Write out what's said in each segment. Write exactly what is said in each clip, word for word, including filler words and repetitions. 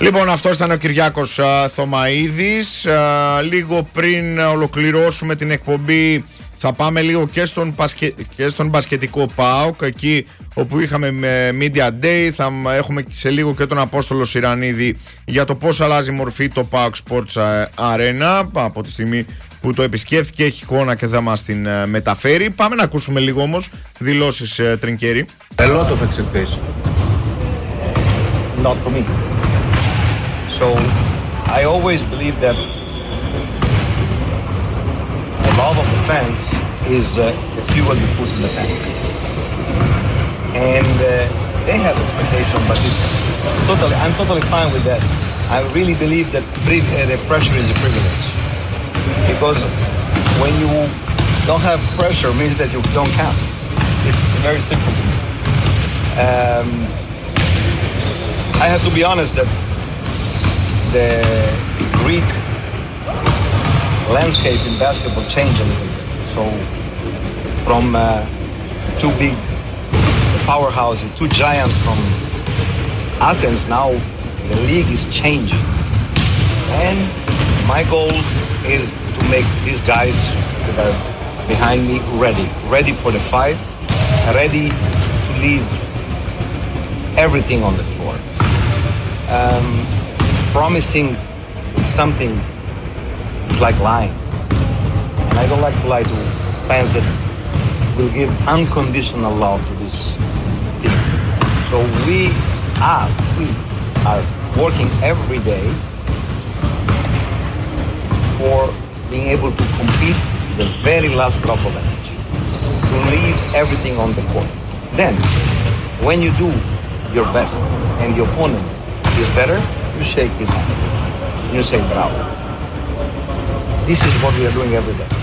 Λοιπόν, αυτό ήταν ο Κυριάκος α, Θωμαίδης. Α, λίγο πριν ολοκληρώσουμε την εκπομπή, θα πάμε λίγο και στον, πασκε... και στον μπασκετικό ΠΑΟΚ, εκεί όπου είχαμε με Media Day. Θα έχουμε σε λίγο και τον Απόστολο Σιρανίδη για το πώς αλλάζει μορφή το ΠΑΟΚ Sports Arena από τη στιγμή που το επισκέφθηκε, έχει εικόνα και θα μας την uh, μεταφέρει. Πάμε να ακούσουμε λίγο όμως δηλώσεις uh, Τρινκέρι. A lot of expectation. Not for me. So I always believe that the love of the fans is uh, the fuel you put in the tank. And uh, they have expectation, but it's totally, I'm totally fine with that. I really believe that pre- uh, the pressure is a privilege. Because when you don't have pressure, it means that you don't count. It's very simple to me. Um, I have to be honest that the Greek landscape in basketball changed a little bit. So from uh, two big powerhouses, two giants from Athens, now the league is changing. And my goal is to make these guys that are behind me ready, ready for the fight, ready to leave everything on the floor. Um, promising something, it's like lying. And I don't like to lie to fans that will give unconditional love to this team. So we are, we are working every day for being able to compete the very last drop of energy, to leave everything on the court. Then, when you do your best and the opponent is better, you shake his hand. You say bravo. This is what we are doing every day.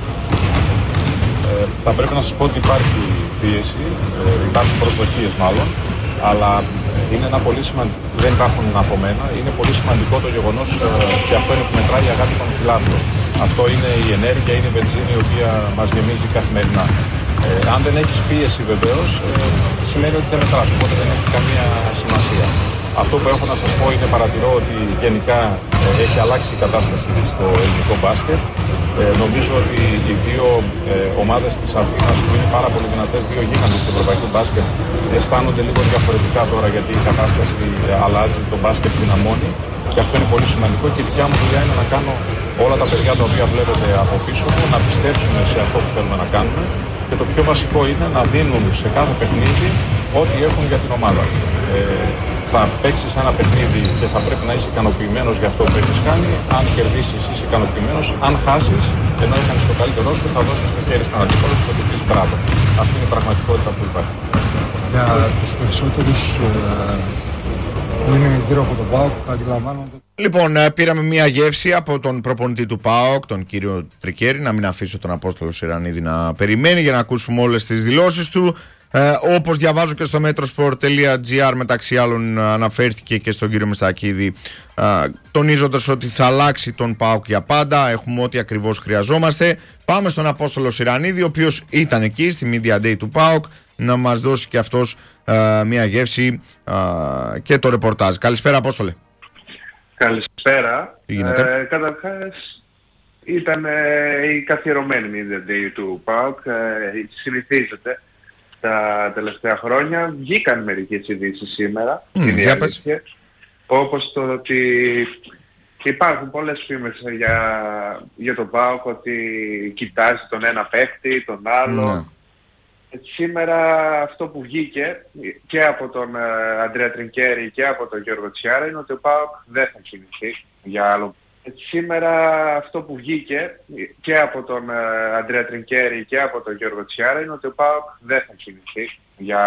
Ε, θα πρέπει να σας πω ότι υπάρχει πίεση, ε, υπάρχουν προσδοκίες μάλλον, αλλά είναι ένα πολύ σημαντικό, δεν υπάρχουν από μένα, είναι πολύ σημαντικό το γεγονός ε, και αυτό είναι που μετράει η αγάπη των φιλάθλων. Αυτό είναι η ενέργεια, είναι η βενζίνη η οποία μας γεμίζει καθημερινά. Ε, αν δεν έχεις πίεση βεβαίως, ε, σημαίνει ότι δεν μετράς, οπότε δεν έχει καμία σημασία. Αυτό που έχω να σας πω είναι παρατηρώ ότι γενικά ε, έχει αλλάξει η κατάσταση στο ελληνικό μπάσκετ. Ε, νομίζω ότι οι δύο ε, ομάδες της Αθήνας που είναι πάρα πολύ δυνατές, δύο γίγαντες του ευρωπαϊκού μπάσκετ, αισθάνονται λίγο διαφορετικά τώρα γιατί η κατάσταση ε, αλλάζει, το μπάσκετ δυναμώνει και αυτό είναι πολύ σημαντικό και η δικιά μου δουλειά είναι να κάνω όλα τα παιδιά τα οποία βλέπετε από πίσω μου να πιστέψουν σε αυτό που θέλουμε να κάνουμε και το πιο βασικό είναι να δίνουν σε κάθε παιχνίδι ό,τι έχουν για την ομάδα. Ε, θα παίξεις ένα παιχνίδι και θα πρέπει να είσαι ικανοποιημένος για αυτό που έχεις κάνει. Αν κερδίσεις είσαι ικανοποιημένος. Αν χάσεις, ενώ έκανες το καλύτερό σου, θα δώσεις το χέρι στον αντίπαλο και θα του πεις μπράβο. Αυτή είναι η πραγματικότητα που υπάρχει. Για τους περισσότερους που είναι γύρω από τον ΠΑΟΚ, αντιλαμβάνονται. Λοιπόν, πήραμε μια γεύση από τον προπονητή του ΠΑΟΚ, τον κύριο Τρικέρι. Να μην αφήσω τον Απόστολο Σιρανίδη να περιμένει για να ακούσουμε όλες τις δηλώσεις του. Ε, όπως διαβάζω και στο metrosport τελεία gr, μεταξύ άλλων αναφέρθηκε και στον κύριο Μιστακίδη, ε, τονίζοντας ότι θα αλλάξει τον ΠΑΟΚ για πάντα, έχουμε ό,τι ακριβώς χρειαζόμαστε. Πάμε στον Απόστολο Σιρανίδη, ο οποίος ήταν εκεί στη Media Day του ΠΑΟΚ, να μας δώσει και αυτός ε, μια γεύση ε, και το ρεπορτάζ. Καλησπέρα, Απόστολε. Καλησπέρα. Τι γίνεται? Ε, καταρχάς ήταν ε, η καθιερωμένη Media Day του ΠΑΟΚ, ε, συνηθίζεται τα τελευταία χρόνια. Βγήκαν μερικές ειδήσεις σήμερα, Mm, είναι η για αλήθεια, όπως το ότι υπάρχουν πολλές φήμες για, για τον ΠΑΟΚ, ότι κοιτάζει τον ένα παίχτη, τον άλλο. Ναι. Σήμερα αυτό που βγήκε και από τον uh, Αντρέα Τρινκέρι και από τον Γιώργο Τσιάρα είναι ότι ο ΠΑΟΚ δεν θα κινηθεί για άλλο. Σήμερα αυτό που βγήκε και από τον uh, Αντρέα Τρινκέρι και από τον Γιώργο Τσιάρα είναι ότι ο ΠΑΟΚ δεν θα κινηθεί για